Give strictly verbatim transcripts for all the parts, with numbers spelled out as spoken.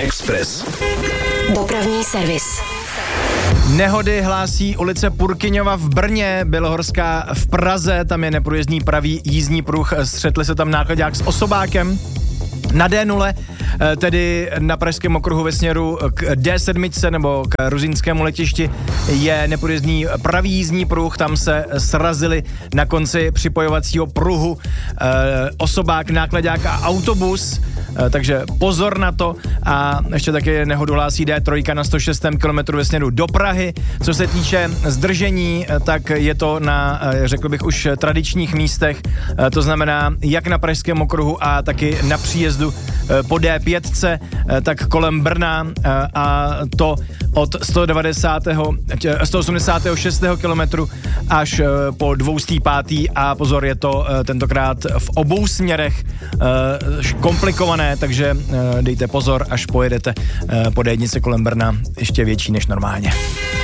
Express. Dopravní servis. Nehody hlásí ulice Purkyňova v Brně, Bělohorská v Praze, tam je neprůjezdný pravý jízdní pruh, střetli se tam nákladák s osobákem. Na D nula, tedy na pražském okruhu ve směru k D sedm nebo k Ruzyňskému letišti, je neprůjezdný pravý jízdní pruh, tam se srazili na konci připojovacího pruhu eh, osobák, nákladák a autobus, eh, takže pozor na to. A ještě taky nehodu hlásí D tři na sto šestém kilometru ve směru do Prahy. Co se týče zdržení, tak je to na, řekl bych, už tradičních místech, eh, to znamená jak na pražském okruhu a taky na příjezdu po D pět, tak kolem Brna a to od sto devadesátého, sto osmdesátého šestého kilometru až po dvě stě pět. A pozor, je to tentokrát v obou směrech komplikované, takže dejte pozor, až pojedete po D jedničce kolem Brna, ještě větší než normálně.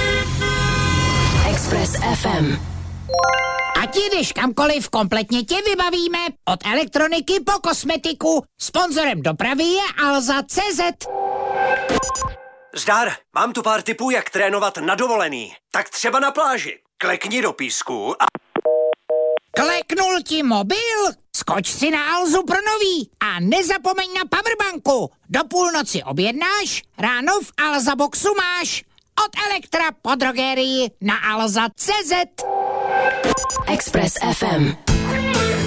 Express F M. Ať jdeš kamkoliv, kompletně tě vybavíme. Od elektroniky po kosmetiku. Sponzorem dopravy je Alza tečka cé zet. Zdar, mám tu pár tipů, jak trénovat na dovolený. Tak třeba na pláži. Klekni do písku a... Kleknul ti mobil? Skoč si na Alzu pro nový a nezapomeň na powerbanku. Do půlnoci objednáš, ráno v Alza boxu máš. Od Elektra po drogerii na alza tečka cé zet. Express F M.